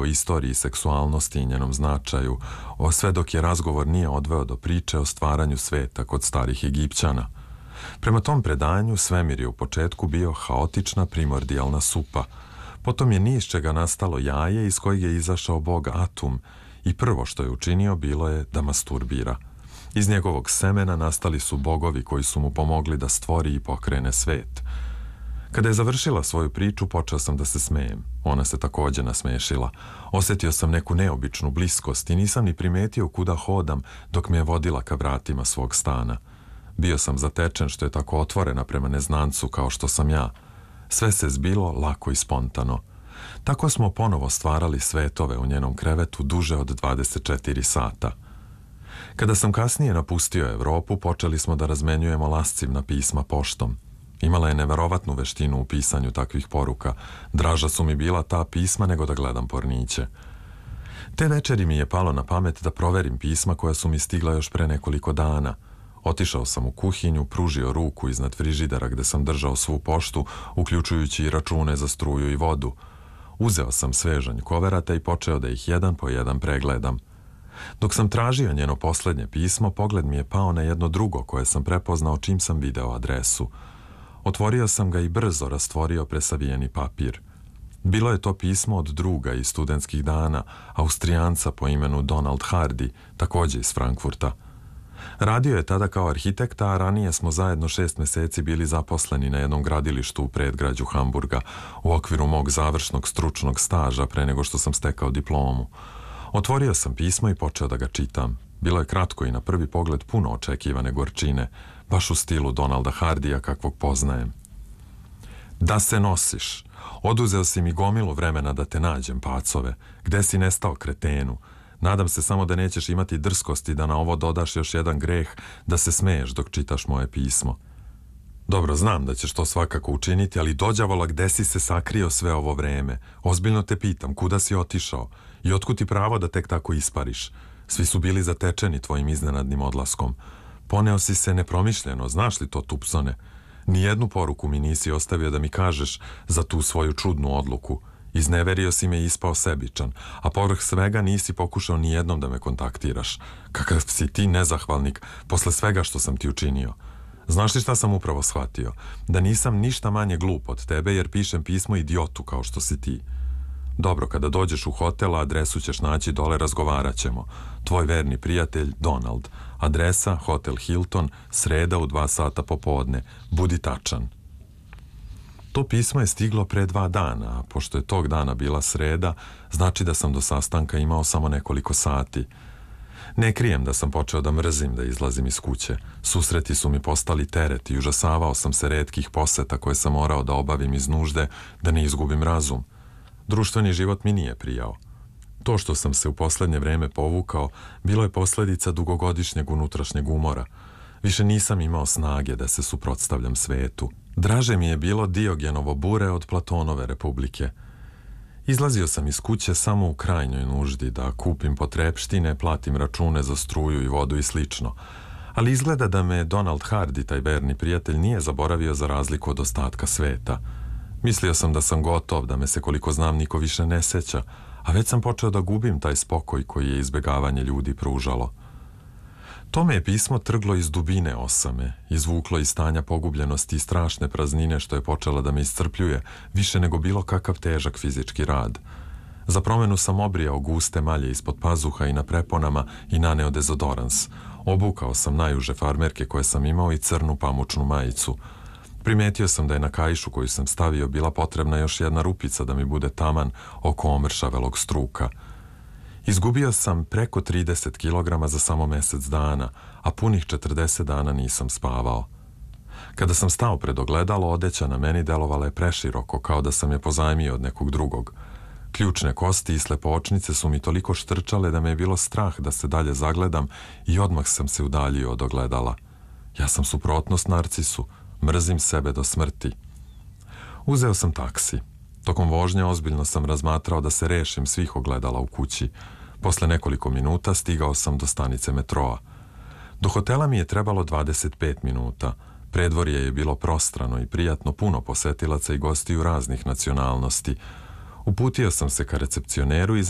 istoriji seksualnosti i njenom značaju, sve dok je razgovor nije odveo do priče o stvaranju sveta kod starih Egipćana. Prema tom predanju, svemir je u početku bio haotična primordijalna supa. Potom je ni iz čega nastalo jaje iz kojeg je izašao bog Atum i prvo što je učinio bilo je da masturbira. Iz njegovog semena nastali su bogovi koji su mu pomogli da stvori i pokrene svet. Kada je završila svoju priču, počeo sam da se smejem. Ona se takođe nasmešila. Osjetio sam neku neobičnu bliskost i nisam ni primetio kuda hodam dok me je vodila ka vratima svog stana. Bio sam zatečen što je tako otvorena prema neznancu kao što sam ja. Sve se zbilo lako i spontano. Tako smo ponovo stvarali svetove u njenom krevetu duže od 24 sata. Kada sam kasnije napustio Evropu, počeli smo da razmenjujemo lascivna pisma poštom. Imala je neverovatnu veštinu u pisanju takvih poruka. Draža su mi bila ta pisma nego da gledam porniće. Te večeri mi je palo na pamet da proverim pisma koja su mi stigla još pre nekoliko dana. Otišao sam u kuhinju, pružio ruku iznad frižidera gde sam držao svu poštu, uključujući i račune za struju i vodu. Uzeo sam svežanj koverata i počeo da ih jedan po jedan pregledam. Dok sam tražio njeno poslednje pismo, pogled mi je pao na jedno drugo koje sam prepoznao čim sam video adresu. Otvorio sam ga i brzo rastvorio presavijeni papir. Bilo je to pismo od druga iz studentskih dana, Austrijanca po imenu Donald Hardy, takođe iz Frankfurta. Radio je tada kao arhitekta, a ranije smo zajedno 6 meseci bili zaposleni na jednom gradilištu u predgrađu Hamburga u okviru mog završnog stručnog staža pre nego što sam stekao diplomu. Otvorio sam pismo i počeo da ga čitam. Bilo je kratko i na prvi pogled puno očekivane gorčine, baš u stilu Donalda Hardija kakvog poznajem. Da se nosiš. Oduzeo si mi gomilu vremena da te nađem, pacove. Gde si nestao, kretenu? Nadam se samo da nećeš imati drskosti da na ovo dodaš još jedan greh, da se smeješ dok čitaš moje pismo. Dobro, znam da ćeš to svakako učiniti, ali dođavola, gde si se sakrio sve ovo vreme? Ozbiljno te pitam, kuda si otišao? I otkud ti pravo da tek tako ispariš? Svi su bili zatečeni tvojim iznenadnim odlaskom. Poneo si se nepromišljeno, znaš li to, Tupsone? Nijednu poruku mi nisi ostavio da mi kažeš za tu svoju čudnu odluku. Izneverio si me i ispao sebičan, a povrh svega nisi pokušao nijednom da me kontaktiraš. Kakav si ti nezahvalnik posle svega što sam ti učinio. Znaš li šta sam upravo shvatio? Da nisam ništa manje glup od tebe jer pišem pismo idiotu kao što si ti. Dobro, kada dođeš u hotel, adresu ćeš naći dole, razgovarat ćemo. Tvoj verni prijatelj, Donald. Adresa, Hotel Hilton, sreda u 2 sata popodne. Budi tačan. To pismo je stiglo pre 2 dana, a pošto je tog dana bila sreda, znači da sam do sastanka imao samo nekoliko sati. Ne krijem da sam počeo da mrzim da izlazim iz kuće. Susreti su mi postali teret i užasavao sam se retkih poseta koje sam morao da obavim iz nužde, da ne izgubim razum. Društveni život mi nije prijao. To što sam se u poslednje vreme povukao, bilo je posledica dugogodišnjeg unutrašnjeg umora. Više nisam imao snage da se suprotstavljam svetu. Draže mi je bilo Diogenovo bure od Platonove republike. Izlazio sam iz kuće samo u krajnjoj nuždi, da kupim potrepštine, platim račune za struju i vodu i slično. Ali izgleda da me Donald Hardy, taj verni prijatelj, nije zaboravio za razliku od ostatka sveta. Mislio sam da sam gotov, da me se koliko znam niko više ne seća, a već sam počeo da gubim taj spokoj koji je izbegavanje ljudi pružalo. To me je pismo trglo iz dubine osame, izvuklo iz stanja pogubljenosti i strašne praznine što je počela da me iscrpljuje više nego bilo kakav težak fizički rad. Za promenu sam obrijao guste malje ispod pazuha i na preponama i naneo dezodorans. Obukao sam najuže farmerke koje sam imao i crnu pamučnu majicu. Primetio sam da je na kaišu koju sam stavio bila potrebna još jedna rupica da mi bude taman oko omršavelog struka. Izgubio sam preko 30 kilograma za samo mesec dana, a punih 40 dana nisam spavao. Kada sam stao pred ogledalo, odeća na meni delovala je preširoko, kao da sam je pozajmio od nekog drugog. Ključne kosti i slepočnice su mi toliko štrčale da me je bilo strah da se dalje zagledam i odmah sam se udaljio od ogledala. Ja sam suprotnost Narcisu, mrzim sebe do smrti. Uzeo sam taksi. Tokom vožnje ozbiljno sam razmatrao da se rešim svih ogledala u kući. Posle nekoliko minuta stigao sam do stanice metroa. Do hotela mi je trebalo 25 minuta. Predvorje je bilo prostrano i prijatno, puno posetilaca i gostiju raznih nacionalnosti. Uputio sam se ka recepcioneru i